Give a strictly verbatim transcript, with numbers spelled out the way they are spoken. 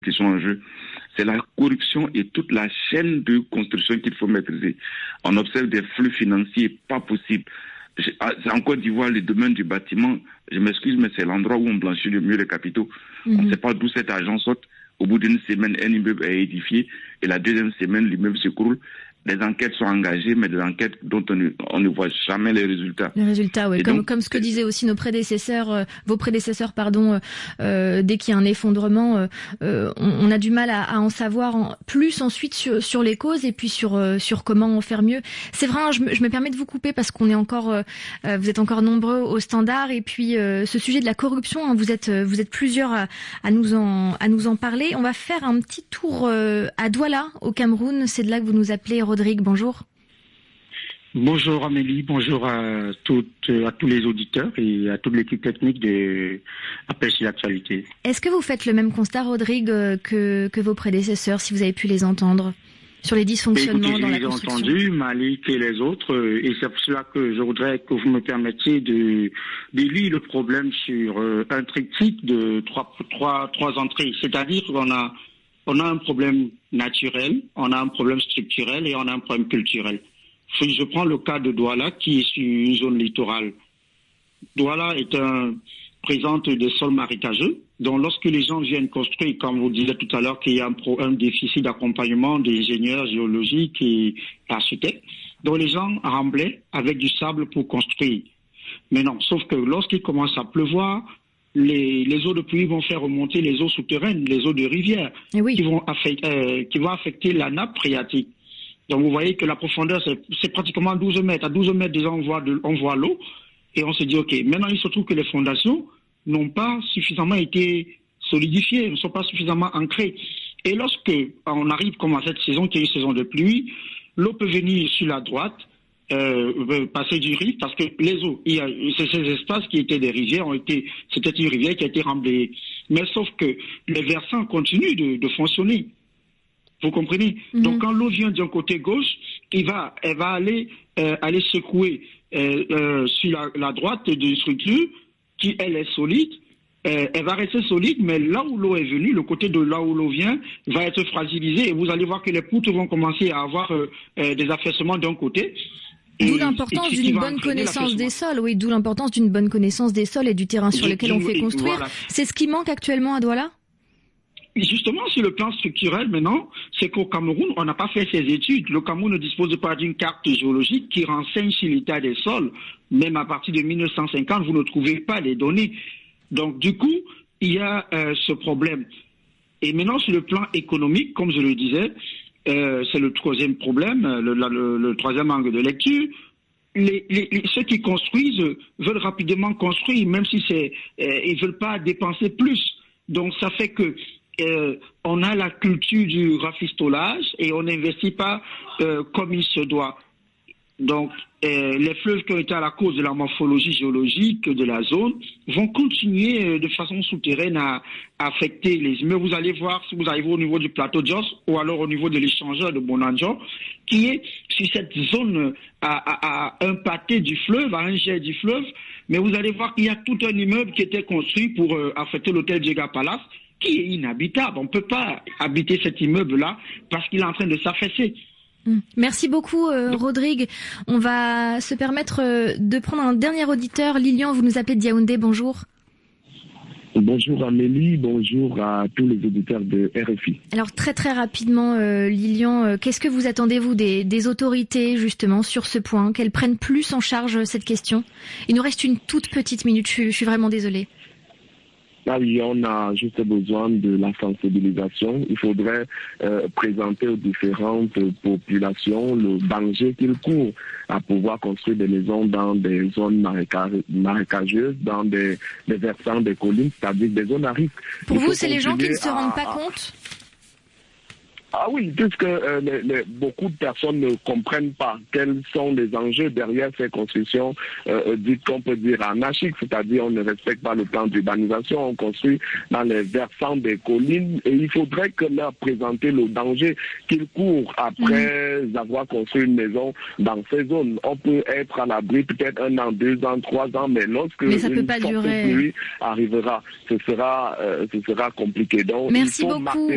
qui sont en jeu. C'est la corruption et toute la chaîne de construction qu'il faut maîtriser. On observe des flux financiers pas possibles. En Côte d'Ivoire, le domaine du bâtiment, je m'excuse, mais c'est l'endroit où on blanchit le mieux les capitaux. Mm-hmm. On ne sait pas d'où cet argent sort. Au bout d'une semaine, un immeuble est édifié et la deuxième semaine, l'immeuble s'écroule. Des enquêtes sont engagées, mais des enquêtes dont on ne, on ne voit jamais les résultats. Les résultats, oui. Comme, donc, comme ce que disaient aussi nos prédécesseurs, euh, vos prédécesseurs, pardon, euh, dès qu'il y a un effondrement, euh, on, on a du mal à, à en savoir en, plus ensuite sur, sur les causes et puis sur, euh, sur comment en faire mieux. C'est vrai, hein, je, me, je me permets de vous couper parce qu'on est encore, euh, vous êtes encore nombreux au standard et puis euh, ce sujet de la corruption, hein, vous êtes, vous êtes plusieurs à, à nous en, à nous en parler. On va faire un petit tour euh, à Douala, au Cameroun. C'est de là que vous nous appelez. Rodrigue, bonjour. Bonjour Amélie, bonjour à, toutes, à tous les auditeurs et à toute l'équipe technique de Appel sur l'actualité. Est-ce que vous faites le même constat, Rodrigue, que, que vos prédécesseurs, si vous avez pu les entendre, sur les dysfonctionnements Écoutez, dans la construction? construction? J'ai entendu, Malik et les autres, et c'est pour cela que je voudrais que vous me permettiez de, de lire le problème sur un triptyque de trois, trois, trois entrées. C'est-à-dire qu'on a On a un problème naturel, on a un problème structurel et on a un problème culturel. Je prends le cas de Douala qui est sur une zone littorale. Douala est un, présente des sols marécageux, donc lorsque les gens viennent construire, comme vous disiez tout à l'heure, qu'il y a un, pro, un déficit d'accompagnement des ingénieurs géologiques et architectes, donc les gens remblaient avec du sable pour construire. Mais non, sauf que lorsqu'il commence à pleuvoir, Les, les eaux de pluie vont faire remonter les eaux souterraines, les eaux de rivière, oui. qui vont affecter, euh, qui vont affecter la nappe phréatique. Donc vous voyez que la profondeur, c'est, c'est pratiquement douze mètres. À douze mètres, déjà, on voit, de, on voit l'eau, et on se dit, OK, maintenant il se trouve que les fondations n'ont pas suffisamment été solidifiées, ne sont pas suffisamment ancrées. Et lorsque on arrive comme à cette saison, qui est une saison de pluie, l'eau peut venir sur la droite, Euh, passer du rive, parce que les eaux, il y a, c'est ces espaces qui étaient des rivières, ont été, c'était une rivière qui a été remblayée. Mais sauf que les versants continuent de, de fonctionner. Vous comprenez? Mm-hmm. Donc quand l'eau vient d'un côté gauche, il va, elle va aller, euh, aller secouer euh, euh, sur la, la droite d'une structure qui, elle, est solide. Euh, elle va rester solide, mais là où l'eau est venue, le côté de là où l'eau vient, va être fragilisé et vous allez voir que les poutres vont commencer à avoir euh, euh, des affaissements d'un côté. D'où l'importance d'une bonne connaissance des sols, oui, d'où l'importance d'une bonne connaissance des sols et du terrain sur lequel on fait construire. Voilà. C'est ce qui manque actuellement à Douala? Justement, sur le plan structurel, maintenant, c'est qu'au Cameroun, on n'a pas fait ces études. Le Cameroun ne dispose pas d'une carte géologique qui renseigne sur l'état des sols. Même à partir de mille neuf cent cinquante, vous ne trouvez pas les données. Donc, du coup, il y a euh, ce problème. Et maintenant, sur le plan économique, comme je le disais, Euh, c'est le troisième problème, le, le, le troisième angle de lecture. Les, les, les, ceux qui construisent veulent rapidement construire, même si c'est, euh, ils veulent pas dépenser plus. Donc ça fait que euh, on a la culture du rafistolage et on n'investit pas euh, comme il se doit. Donc euh, les fleuves qui ont été à la cause de la morphologie géologique de la zone vont continuer euh, de façon souterraine à, à affecter les immeubles. Vous allez voir si vous arrivez au niveau du plateau de Jos ou alors au niveau de l'échangeur de Bonanjo, qui est sur cette zone à, à, à un pâté du fleuve, à un jet du fleuve, mais vous allez voir qu'il y a tout un immeuble qui était construit pour euh, affecter l'hôtel Diega Palace, qui est inhabitable. On ne peut pas habiter cet immeuble-là parce qu'il est en train de s'affaisser. Merci beaucoup, euh, Rodrigue. On va se permettre euh, de prendre un dernier auditeur. Lilian, vous nous appelez de Yaoundé, bonjour. Bonjour Amélie, bonjour à tous les auditeurs de R F I. Alors très très rapidement, euh, Lilian, euh, qu'est-ce que vous attendez-vous des, des autorités justement sur ce point, qu'elles prennent plus en charge cette question? Il nous reste une toute petite minute, je, je suis vraiment désolée. Ah oui, on a juste besoin de la sensibilisation. Il faudrait euh, présenter aux différentes populations le danger qu'ils courent à pouvoir construire des maisons dans des zones maréca- marécageuses, dans des, des versants des collines, c'est-à-dire des zones à risque. Pour vous, c'est les gens qui ne se à, rendent pas à... compte? Ah oui, puisque euh, les, les, beaucoup de personnes ne comprennent pas quels sont les enjeux derrière ces constructions euh, dites qu'on peut dire anarchiques, c'est-à-dire on ne respecte pas le plan d'urbanisation, on construit dans les versants des collines et il faudrait que leur présenter le danger qu'ils courent après mmh. avoir construit une maison dans ces zones. On peut être à l'abri peut-être un an, deux ans, trois ans, mais lorsque mais ça une peut pas forte durer. pluie arrivera, ce sera, euh, ce sera compliqué. Donc, Merci il faut beaucoup. marquer